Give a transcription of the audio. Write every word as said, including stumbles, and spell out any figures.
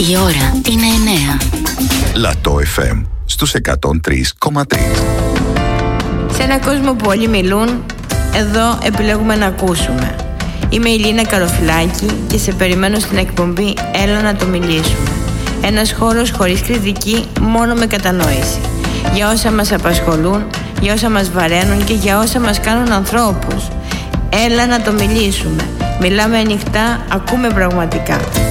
Η ώρα είναι εννέα. Λατό εφ εμ στους εκατόν τρία κόμμα τρία. Σε έναν κόσμο που όλοι μιλούν, εδώ επιλέγουμε να ακούσουμε. Είμαι η Λίνα Καροφυλάκη και σε περιμένω στην εκπομπή «Έλα να το μιλήσουμε». Ένας χώρος χωρίς κριτική, μόνο με κατανόηση. Για όσα μας απασχολούν, για όσα μας βαραίνουν και για όσα μας κάνουν ανθρώπους. Έλα να το μιλήσουμε. Μιλάμε ανοιχτά, ακούμε πραγματικά.